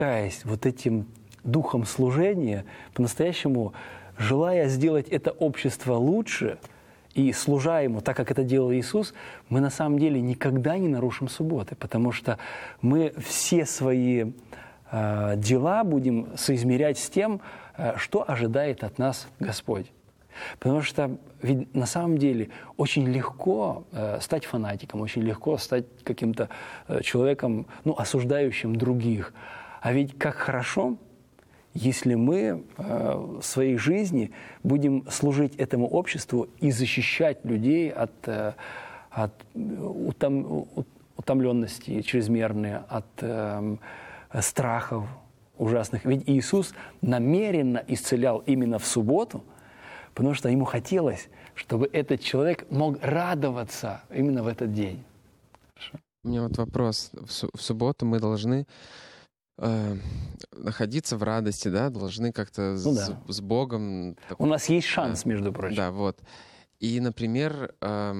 увлекаясь вот этим духом служения, по-настоящему желая сделать это общество лучше и служа ему, так как это делал Иисус, мы на самом деле никогда не нарушим субботы, потому что мы все свои дела будем соизмерять с тем, что ожидает от нас Господь. Потому что ведь на самом деле очень легко стать фанатиком, очень легко стать каким-то человеком, осуждающим других. А ведь как хорошо, если мы в своей жизни будем служить этому обществу и защищать людей от утомленности чрезмерной, от страхов ужасных. Ведь Иисус намеренно исцелял именно в субботу, потому что ему хотелось, чтобы этот человек мог радоваться именно в этот день. У меня вот вопрос. В субботу мы должны находиться в радости, да, должны как-то с Богом. У нас есть шанс, между прочим. Да, вот. И, например,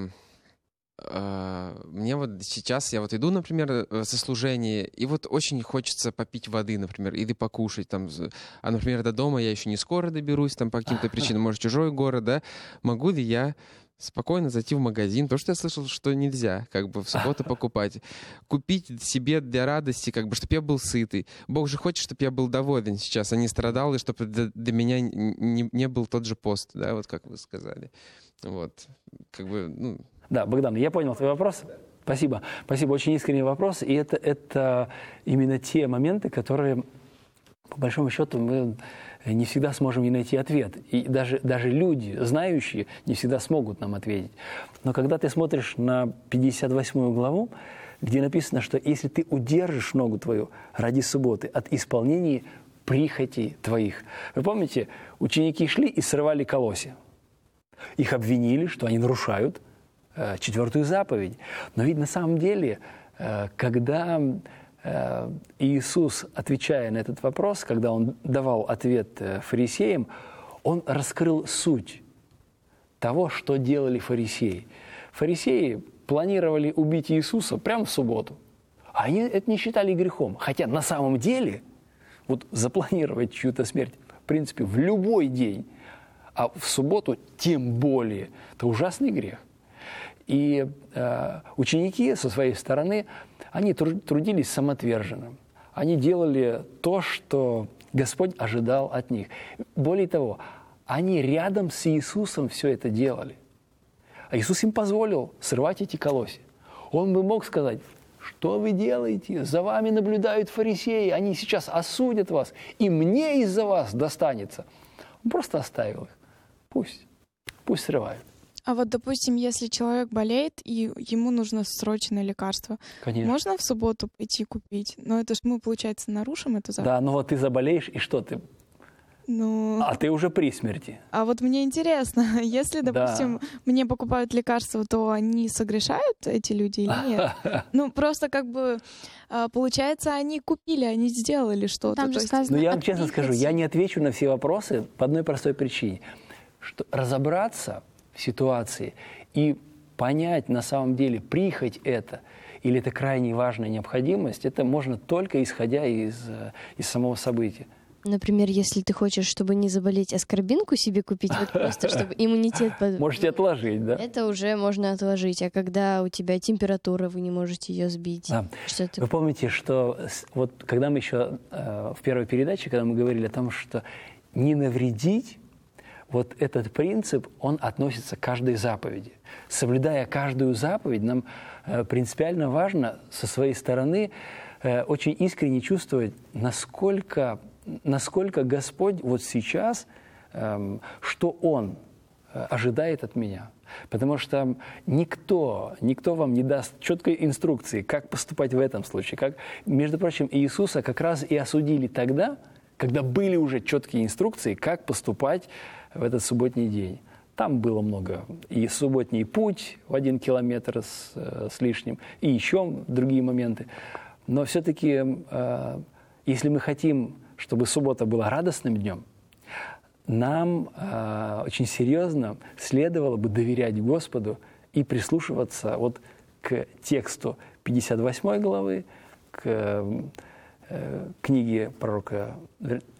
мне вот сейчас, я вот иду, например, со служения, и вот очень хочется попить воды, например, или покушать там. А, например, до дома я еще не скоро доберусь, там, по каким-то причинам, может, чужой город, да. Могу ли я спокойно зайти в магазин, потому что я слышал, что нельзя как бы в субботу покупать, купить себе для радости, как бы, чтобы я был сытый. Бог же хочет, чтобы я был доволен сейчас, а не страдал, и чтобы для меня не был тот же пост, да, вот как вы сказали. Вот, как бы, Да, Богдан, я понял твой вопрос. Спасибо. Спасибо, очень искренний вопрос. И это именно те моменты, которые, по большому счету, мы не всегда сможем и найти ответ. И даже люди, знающие, не всегда смогут нам ответить. Но когда ты смотришь на 58 главу, где написано, что если ты удержишь ногу твою ради субботы от исполнения прихотей твоих. Вы помните, ученики шли и срывали колосья. Их обвинили, что они нарушают 4-ю заповедь. Но ведь на самом деле, когда Иисус, отвечая на этот вопрос, когда Он давал ответ фарисеям, Он раскрыл суть того, что делали фарисеи. Фарисеи планировали убить Иисуса прямо в субботу. А они это не считали грехом. Хотя на самом деле вот запланировать чью-то смерть, в принципе, в любой день, а в субботу тем более, это ужасный грех. И ученики со своей стороны, они трудились самоотверженно. Они делали то, что Господь ожидал от них. Более того, они рядом с Иисусом все это делали. А Иисус им позволил срывать эти колосья. Он бы мог сказать: что вы делаете? За вами наблюдают фарисеи, они сейчас осудят вас, и мне из-за вас достанется. Он просто оставил их. Пусть срывают. А вот, допустим, если человек болеет, и ему нужно срочное лекарство, конечно, можно в субботу пойти купить? Но это ж мы, получается, нарушим эту заповедь. Да, но вот ты заболеешь, и что ты? А ты уже при смерти. А вот мне интересно, если, допустим, мне покупают лекарства, то они согрешают, эти люди, или нет? Просто как бы, получается, они купили, они сделали что-то. Там же сказано, я вам честно скажу, я не отвечу на все вопросы по одной простой причине. Что разобраться в ситуации и понять на самом деле, прихоть это или это крайне важная необходимость, это можно только исходя из самого события. Например, если ты хочешь, чтобы не заболеть, аскорбинку себе купить, вот просто чтобы иммунитет... Можете отложить, да? Это уже можно отложить. А когда у тебя температура, вы не можете ее сбить. Да. Вы помните, что вот когда мы еще в первой передаче, когда мы говорили о том, что не навредить, вот этот принцип, он относится к каждой заповеди. Соблюдая каждую заповедь, нам принципиально важно со своей стороны очень искренне чувствовать, насколько Господь вот сейчас, что Он ожидает от меня. Потому что никто вам не даст четкой инструкции, как поступать в этом случае. Между прочим, Иисуса как раз и осудили тогда, когда были уже четкие инструкции, как поступать в этот субботний день. Там было много. И субботний путь в 1 километр с лишним, и еще другие моменты. Но все-таки, если мы хотим, чтобы суббота была радостным днем, нам очень серьезно следовало бы доверять Господу и прислушиваться вот к тексту 58 главы, к книги пророка